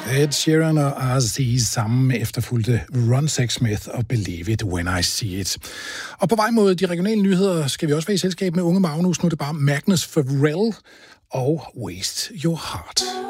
Ed Sheeran og RZ sammen efterfulgte Ron Sexsmith og Believe It When I See It. Og på vej mod de regionale nyheder skal vi også være i selskab med unge Magnus. Nu er det bare Magnus Pharrell og Waste Your Heart.